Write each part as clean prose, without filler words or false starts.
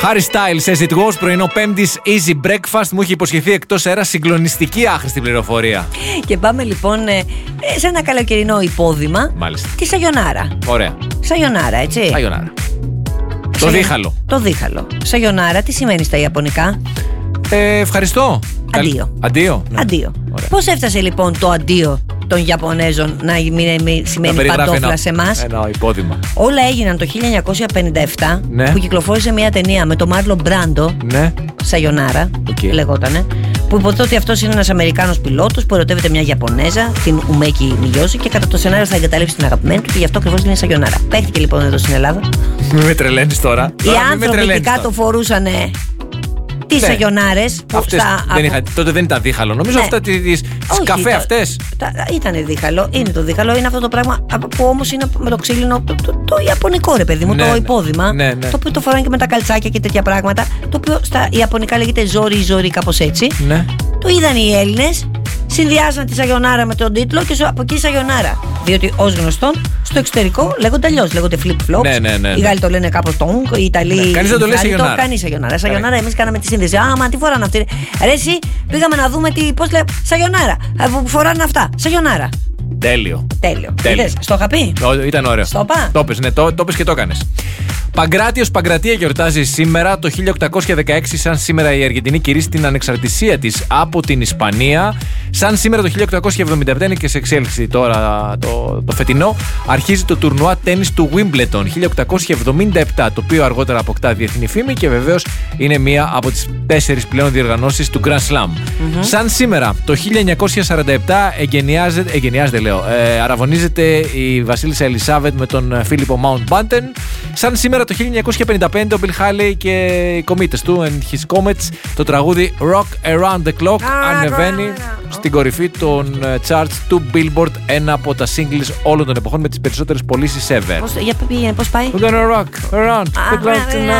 Harry Styles, as it was, πρωινό Πέμπτης, easy breakfast. Μου έχει υποσχεθεί εκτός αέρα συγκλονιστική άχρηστη πληροφορία. Και πάμε λοιπόν σε ένα καλοκαιρινό υπόδημα. Μάλιστα. Τη Σαγιονάρα. Ωραία. Σαγιονάρα, έτσι. Σαγιονάρα. Το δίχαλο. Το δίχαλο. Σαγιονάρα, τι σημαίνει στα Ιαπωνικά? Ευχαριστώ. Αντίο. Αντίο. Ναι. Αντίο. Πώς έφτασε λοιπόν το αντίο των Ιαπωνέζων να σημαίνει παντόφλα σε εμάς? Ένα υπόδημα. Όλα έγιναν το 1957, ναι, που κυκλοφόρησε μια ταινία με τον Μάρλον Μπράντο. Ναι. Σαγιονάρα, λεγότανε. Που υποτίθεται ότι αυτός είναι ένας Αμερικάνος πιλότος που ερωτεύεται μια Ιαπωνέζα, την Ουμέκη Μιγιώση, και κατά το σενάριο θα εγκαταλείψει την αγαπημένη του και γι' αυτό ακριβώς είναι Σαγιονάρα. Παίχτηκε λοιπόν εδώ στην Ελλάδα. Μην με τρελαίνεις τώρα. Οι άνθρωποι εκεί κάτω φορούσαν τις Σαγιονάρες. Τότε δεν ήταν δίχαλο. Νομίζω αυτά τις καφέ αυτές. Ήτανε δίχαλο. Είναι το δίχαλο. Είναι αυτό το πράγμα που όμως είναι με το ξύλινο. Το ιαπωνικό, ρε παιδί μου, το υπόδημα. Το οποίο το φοράνε και με τα καλτσάκια και τέτοια πράγματα. Το οποίο στα ιαπωνικά λέγεται ζόρι ή ζόρι, κάπως έτσι. Το είδαν οι Έλληνες. Συνδυάζαν τη Σαγιονάρα με τον τίτλο και από εκεί Σαγιονάρα. Διότι ως γνωστόν στο εξωτερικό λέγονται αλλιώς. Λέγονται flip-flops. Οι Γάλλοι το λένε κάπως τόγκ, οι Ιταλοί. Κανείς δεν το λέει Σαγιονάρα. Κανείς Σαγιονάρα. Σαγιονάρα, εμείς κάναμε τη σύνδεση. Μα τι φοράνε αυτοί? Ρε, εσύ πήγαμε να δούμε πώς λέει Σαγιονάρα. Που φοράνε αυτά. Σαγιονάρα. Τέλειο. Είδες, στο είχα πει. Ήταν ωραίο. Στο είπα. Το πες, ναι, το πες και το έκανες. Παγκράτιος Παγκρατία γιορτάζει σήμερα. Το 1816, σαν σήμερα, η Αργεντινή κηρύσσει την ανεξαρτησία της από την Ισπανία. Σαν σήμερα το 1877, είναι και σε εξέλιξη τώρα το φετινό, αρχίζει το τουρνουά τένις του Wimbledon 1877, το οποίο αργότερα αποκτά διεθνή φήμη και βεβαίως είναι μία από τις 4 πλέον διοργανώσεις του Grand Slam. Σαν σήμερα το 1947 αραβωνίζεται η Βασίλισσα Ελισάβετ με τον Φίλιππο Mountbatten. Σαν σήμερα το 1955 ο Bill Haley και οι κομίτες του and his comets, το τραγούδι Rock Around the Clock ανεβαίνει στην κορυφή των charts του Billboard, ένα από τα singles όλων των εποχών με τις περισσότερες πωλήσεις ever. Πώς πάει? We're gonna rock around the clock.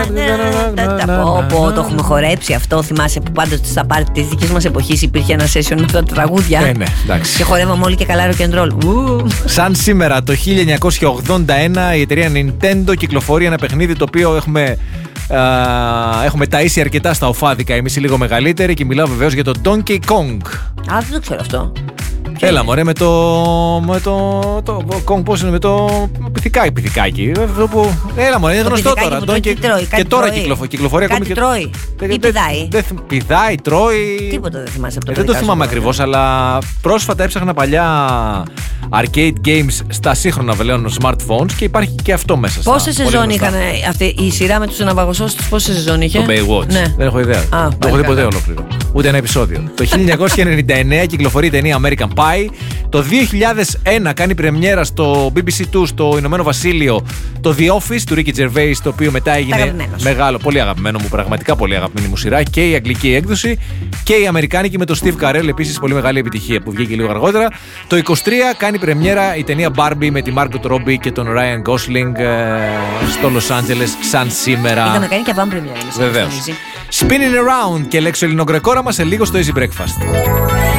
Το έχουμε χορέψει αυτό. Θυμάσαι που πάντα στα πάρτι της δικής μας εποχής υπήρχε ένα session με αυτά τα τραγούδια. Ναι, εντάξει. Και χορεύαμε όλοι και καλά rock and roll. Σαν σήμερα το 1981 η εταιρεία Nintendo κυκλοφορεί ένα παιχνίδι το οποίο έχουμε ταΐσει αρκετά στα οφάδικα, εμείς λίγο μεγαλύτεροι, και μιλάω βεβαίως για το Donkey Kong. Δεν το ξέρω αυτό. Έλα μωρέ, με το Kong, πώς είναι, με το πυθικάκι. Έλα μωρέ, είναι γνωστό τώρα. Και τώρα κυκλοφορεί ακόμη. Κάτι τρώει ή πηδάει? Πηδάει, τρώει. Τίποτα δεν θυμάσαι από το. Δεν το θυμάμαι ακριβώς, αλλά πρόσφατα έψαχνα παλιά arcade games στα σύγχρονα πλέον smartphones και υπάρχει και αυτό μέσα. Πόσες σεζόν είχαν αυτή η σειρά με τους αναβαγωσόστους? Πόσες σεζόν είχε? Το Baywatch. Ναι. Δεν έχω ιδέα. Το έχω δει ποτέ ολόκληρο. Ούτε ένα επεισόδιο. Το 1999 κυκλοφορεί η ταινία American Pie. Το 2001 κάνει πρεμιέρα στο BBC2 στο Ηνωμένο Βασίλειο το The Office του Ricky Gervais, το οποίο μετά έγινε μεγάλο, πολύ αγαπημένο μου, πραγματικά πολύ αγαπημένη μου σειρά, και η αγγλική έκδοση και η αμερικάνικη με τον Steve Carell, επίσης πολύ μεγάλη επιτυχία που βγήκε λίγο αργότερα. Το 23 κάνει πρεμιέρα η ταινία Barbie με τη Margot Robbie και τον Ryan Gosling στο Los Angeles σαν σήμερα. Είχαμε κάνει και avant πρεμιέρα. Βεβαίως. Spinning Around και λέξω ελληνογκρεκόραμα σε λίγο στο Easy Breakfast.